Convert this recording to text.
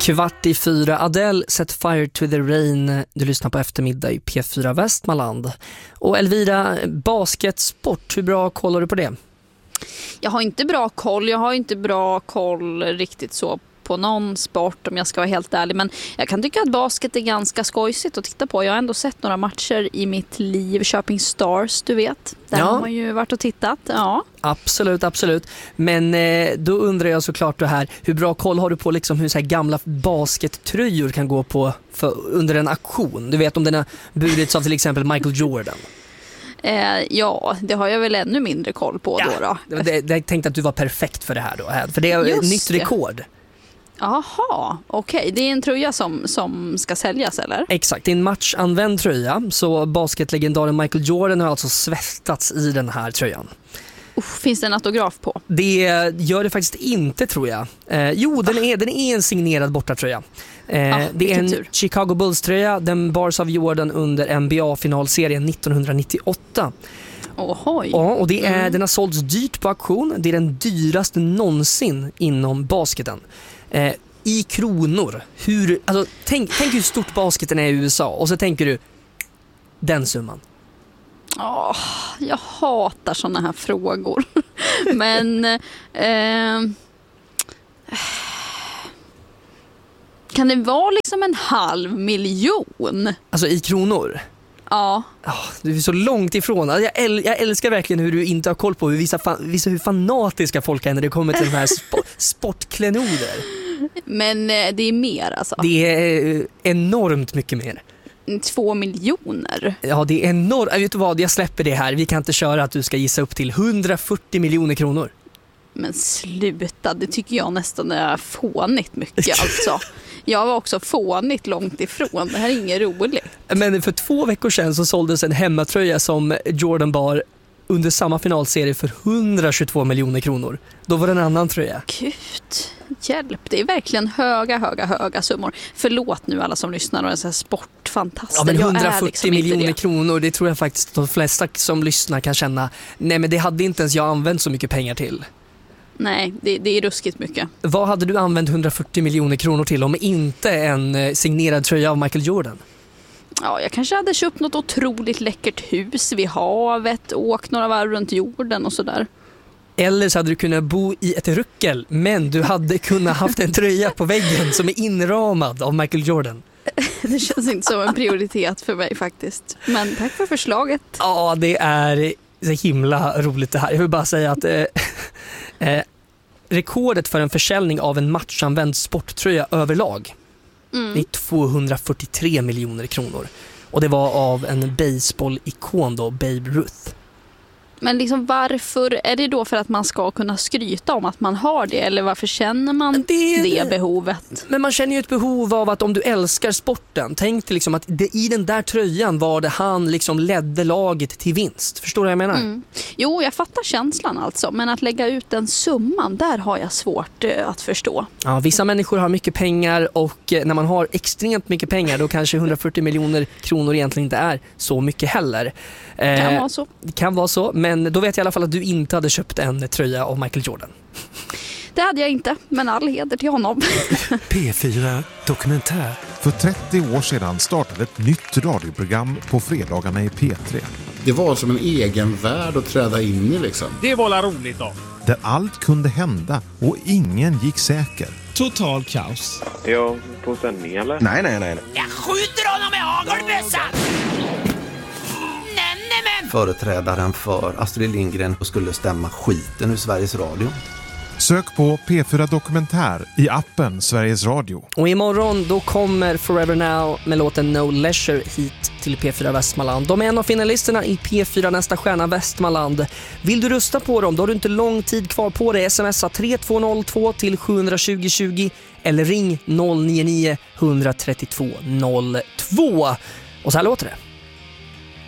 3:15, Adele, Set Fire to the Rain. Du lyssnar på eftermiddag i P4 Västmanland. Och Elvira, basketsport, hur bra koll har du på det? Jag har inte bra koll riktigt så på någon sport om jag ska vara helt ärlig. Men jag kan tycka att basket är ganska skojsigt att titta på. Jag har ändå sett några matcher i mitt liv. Köping Stars, du vet. Där har man ju varit och tittat. Ja. Absolut. Men då undrar jag såklart det här. Hur bra koll har du på liksom hur så här gamla baskettröjor kan gå på under en auktion? Du vet om den har burits av till exempel Michael Jordan. Ja, det har jag väl ännu mindre koll på då. Jag tänkte att du var perfekt för det här då. För det är ett nytt rekord. Jaha, okej. Det är en tröja som ska säljas, eller? Exakt, det är en matchanvänd tröja. Så basketlegendaren Michael Jordan har alltså svettats i den här tröjan. Finns det en autograf på? Det gör det faktiskt inte, tror jag. Den är en signerad bortatröja. Det är en Chicago Bulls-tröja. Den bars av Jordan under NBA-finalserien 1998. Ohoj. Ja, och den har sålts dyrt på auktion. Det är den dyraste någonsin inom basketen. I kronor. Tänk hur stort basketen är i USA. Och så tänker du den summan. Jag hatar såna här frågor. Men kan det vara liksom 500 000? Alltså i kronor? Ja. Du är så långt ifrån. Jag älskar verkligen hur du inte har koll på hur fanatiska folk är när det kommer till de här sportklenoder. Men det är mer alltså. Det är enormt mycket mer. 2 miljoner. Ja, det är enormt. Vet du vad, jag släpper det här. Vi kan inte köra att du ska gissa upp till 140 miljoner kronor. Men sluta, det tycker jag nästan är fånigt mycket alltså. Jag var också fånigt långt ifrån. Det här är inget roligt. Men för 2 veckor sedan så såldes en hemmatröja som Jordan bar under samma finalserie för 122 miljoner kronor. Då var det en annan tröja. Gud, hjälp. Det är verkligen höga summor. Förlåt nu alla som lyssnar och är så här sportfantaster. Ja, men 140 miljoner kronor, det tror jag faktiskt de flesta som lyssnar kan känna. Nej, men det hade inte ens jag använt så mycket pengar till. Nej, det är ruskigt mycket. Vad hade du använt 140 miljoner kronor till om inte en signerad tröja av Michael Jordan? Ja, jag kanske hade köpt något otroligt läckert hus vid havet, åkt några varv runt jorden och sådär. Eller så hade du kunnat bo i ett ruckel, men du hade kunnat haft en tröja på väggen som är inramad av Michael Jordan. Det känns inte som en prioritet för mig faktiskt. Men tack för förslaget. Ja, det är så himla roligt det här. Jag vill bara säga att rekordet för en försäljning av en matchanvänd sporttröja överlag det är 243 miljoner kronor. Och det var av en baseball-ikon då, Babe Ruth. Men liksom varför är det då för att man ska kunna skryta om att man har det? Eller varför känner man det behovet? Men man känner ju ett behov av att om du älskar sporten, tänk dig liksom att i den där tröjan var det han liksom ledde laget till vinst. Förstår du vad jag menar? Jo, jag fattar känslan alltså. Men att lägga ut den summan, där har jag svårt att förstå. Ja, vissa människor har mycket pengar och när man har extremt mycket pengar då kanske 140 miljoner kronor egentligen inte är så mycket heller. Kan vara så. Det kan vara så, men då vet jag i alla fall att du inte hade köpt en tröja av Michael Jordan. Det hade jag inte, men all heder till honom. P4 Dokumentär. För 30 år sedan startade ett nytt radioprogram på fredagarna i P3. Det var som en egen värld att träda in i liksom. Det var roligt då. Där allt kunde hända och ingen gick säker. Total kaos. Är jag på sändning eller? Nej. Jag skjuter honom med hagelbössan! Företrädaren för Astrid Lindgren och skulle stämma skiten ur Sveriges Radio. Sök på P4 Dokumentär i appen Sveriges Radio. Och imorgon då kommer Forever Now med låten No Leisure hit till P4 Västmanland. De är en av finalisterna i P4 Nästa Stjärna Västmanland. Vill du rösta på dem? Då har du inte lång tid kvar på dig. Smsa 3202 till 72020 eller ring 099 132 02. Och så här låter det.